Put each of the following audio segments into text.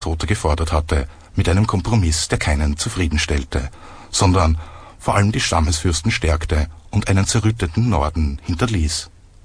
Lesotho gefordert hatte, mit einem Kompromiss, der keinen zufriedenstellte, sondern vor allem die Stammesfürsten stärkte und einen zerrütteten Norden hinterließ.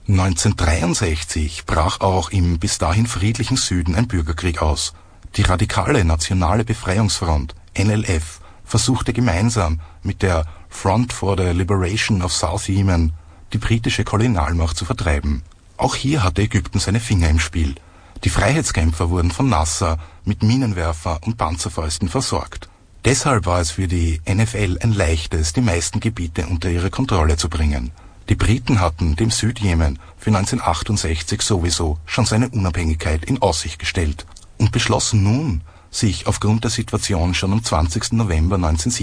1963 brach auch im bis dahin friedlichen Süden ein Bürgerkrieg aus. Die radikale Nationale Befreiungsfront, NLF, versuchte gemeinsam mit der Front for the Liberation of South Yemen die britische Kolonialmacht zu vertreiben. Auch hier hatte Ägypten seine Finger im Spiel. Die Freiheitskämpfer wurden von Nasser mit Minenwerfer und Panzerfäusten versorgt. Deshalb war es für die NFL ein leichtes, die meisten Gebiete unter ihre Kontrolle zu bringen. Die Briten hatten dem Südjemen für 1968 sowieso schon seine Unabhängigkeit in Aussicht gestellt und beschlossen nun, sich aufgrund der Situation schon am 20. November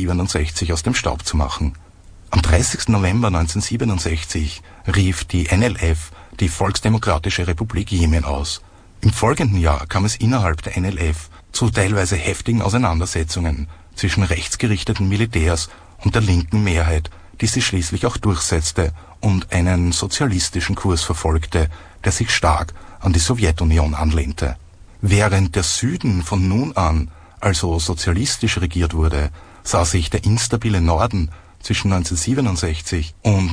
1967 aus dem Staub zu machen. Am 30. November 1967 rief die NLF die Volksdemokratische Republik Jemen aus. Im folgenden Jahr kam es innerhalb der NLF zu teilweise heftigen Auseinandersetzungen zwischen rechtsgerichteten Militärs und der linken Mehrheit, die sich schließlich auch durchsetzte und einen sozialistischen Kurs verfolgte, der sich stark an die Sowjetunion anlehnte. Während der Süden von nun an also sozialistisch regiert wurde, sah sich der instabile Norden zwischen 1967 und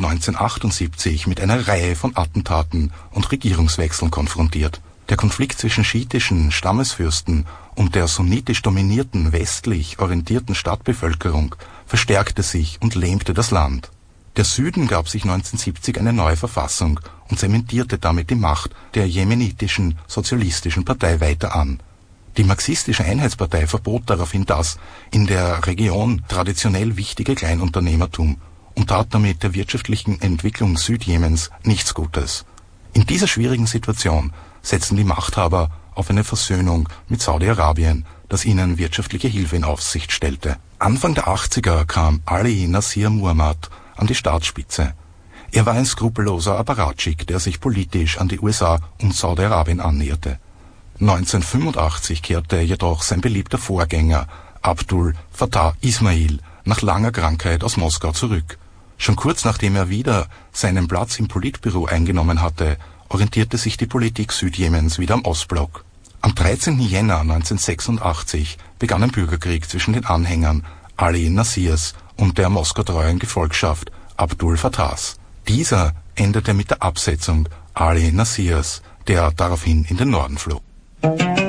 1978 mit einer Reihe von Attentaten und Regierungswechseln konfrontiert. Der Konflikt zwischen schiitischen Stammesfürsten und der sunnitisch dominierten, westlich orientierten Stadtbevölkerung verstärkte sich und lähmte das Land. Der Süden gab sich 1970 eine neue Verfassung und zementierte damit die Macht der jemenitischen Sozialistischen Partei weiter an. Die Marxistische Einheitspartei verbot daraufhin das in der Region traditionell wichtige Kleinunternehmertum und tat damit der wirtschaftlichen Entwicklung Südjemens nichts Gutes. In dieser schwierigen Situation setzten die Machthaber auf eine Versöhnung mit Saudi-Arabien, das ihnen wirtschaftliche Hilfe in Aussicht stellte. Anfang der 80er kam Ali Nasir Muhammad an die Staatsspitze. Er war ein skrupelloser Apparatschik, der sich politisch an die USA und Saudi-Arabien annäherte. 1985 kehrte jedoch sein beliebter Vorgänger Abdul Fattah Ismail nach langer Krankheit aus Moskau zurück. Schon kurz nachdem er wieder seinen Platz im Politbüro eingenommen hatte, orientierte sich die Politik Südjemens wieder am Ostblock. Am 13. Jänner 1986 begann ein Bürgerkrieg zwischen den Anhängern Ali Nasirs und der Moskau-treuen Gefolgschaft Abdul Fattahs. Dieser endete mit der Absetzung Ali Nasirs, der daraufhin in den Norden floh.